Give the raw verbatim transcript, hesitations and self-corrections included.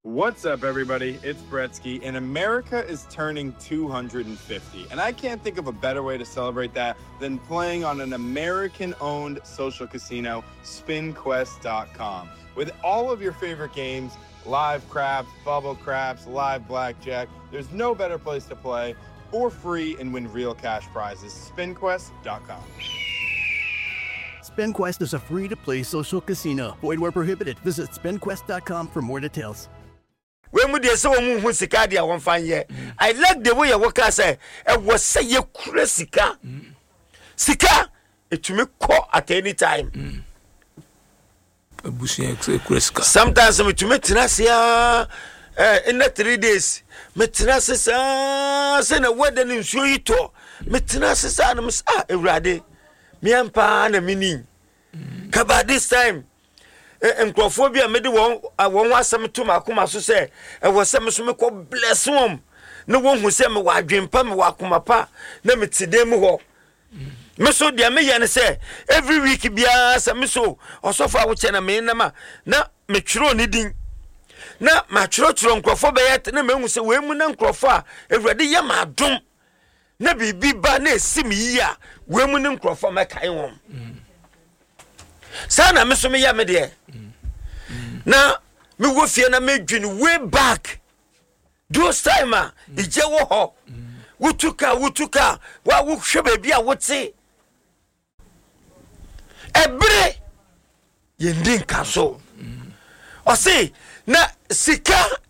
What's up, everybody? It's Bretsky, and America is turning two hundred fifty. And I can't think of a better way to celebrate that than playing on an American-owned social casino, spin quest dot com. With all of your favorite games, live craps, bubble craps, live blackjack, there's no better place to play for free and win real cash prizes. spin quest dot com. SpinQuest is a free-to-play social casino. Void where prohibited. Visit spin quest dot com for more details. When we dey so mu sika dia won fan ye I like the way you work say e was say you kure sika sika etumi call at any time abusia kure sika sometimes me tumi tenase eh in the three days me tenase sa say na weather ni nsuo yito me tenase sa na me ah ewrade me ampa na mini ka ba this time enkrofobia me de won won wasem to makoma so say e wo se me so me ko bless won na won hu se me wa adwempa me wa akoma pa na me tidem ho me so dia me ye ne say every week bia se me so osofa wo che na me na ma na me twiro ni din na ma twiro twiro enkrofo be ye na me hu se we mu na enkrofo a ewrade ye ma adom na bibi ba na esimi yi a we mu na enkrofo me kai won sana me so me ya me de na me wo fie na me dwin way back those time a ije wo ho wutuka wutuka wa wo hwe ba bia wote ebre ye ndin ka so o say na sika